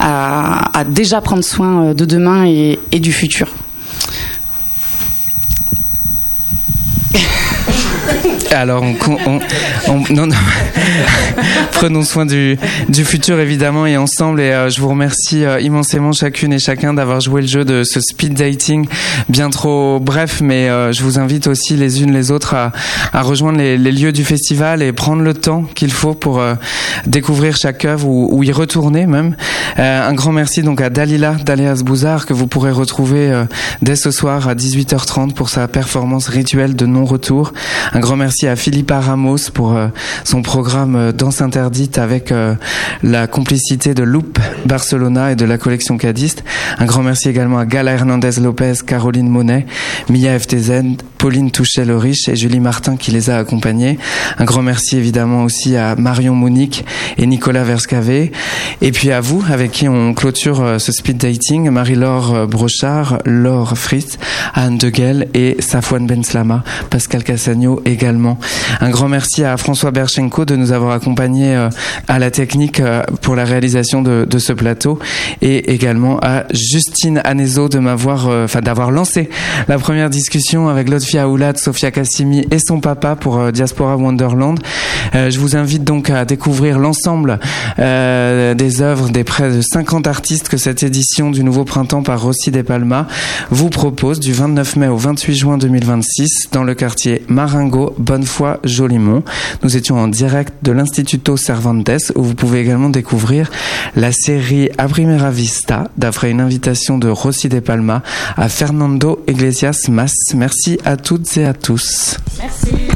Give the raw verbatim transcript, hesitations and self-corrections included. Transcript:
à, à déjà prendre soin de demain et, et du futur. Alors, on, on, on, non, non. Prenons soin du, du futur, évidemment, et ensemble. Et euh, je vous remercie euh, immensément chacune et chacun d'avoir joué le jeu de ce speed dating, bien trop bref, mais euh, je vous invite aussi les unes les autres à, à rejoindre les, les lieux du festival et prendre le temps qu'il faut pour euh, découvrir chaque œuvre ou, ou y retourner même. Euh, un grand merci donc à Dalila d'Alias Bouzard, que vous pourrez retrouver euh, dès ce soir à dix-huit heures trente pour sa performance rituelle de non-retour. Un grand merci à Philippa Ramos pour euh, son programme euh, Danse interdite avec euh, la complicité de Loop Barcelona et de la collection Cadiste. Un grand merci également à Gala Hernandez Lopez, Caroline Monet, Mia F T Z, Pauline Touchet-Lorich et Julie Martin qui les a accompagnés. Un grand merci évidemment aussi à Marion Monique et Nicolas Verscavé. Et puis à vous, avec qui on clôture euh, ce speed dating, Marie-Laure Brochard, Laure Fritz, Anne Deguel et Safouane Benslama, Pascal Cassagno également. Un grand merci à François Berchenko de nous avoir accompagnés euh, à la technique euh, pour la réalisation de, de ce plateau, et également à Justine Anezo de m'avoir, enfin euh, d'avoir lancé la première discussion avec Lotfia Oulad, Sofia Kassimi et son papa pour euh, Diaspora Wonderland. Euh, je vous invite donc à découvrir l'ensemble euh, des œuvres des près de cinquante artistes que cette édition du Nouveau Printemps par Rossi de Palma vous propose du vingt-neuf mai au vingt-huit juin deux mille vingt-six dans le quartier Marengo, Bonnefoy, Jolimont. Nous étions en direct de l'Instituto Cervantes où vous pouvez également découvrir la série A Primera Vista d'après une invitation de Rossi de Palma à Fernando Iglesias Mas. Merci à toutes et à tous. Merci.